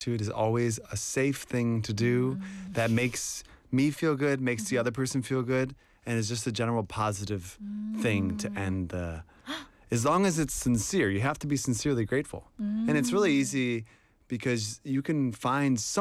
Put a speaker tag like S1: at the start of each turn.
S1: is always a safe thing to do that makes me feel good, makes the other person feel good, and is just a general positive thing to end the. As long as it's sincere, you have to be sincerely grateful. And it's really easy because you can find so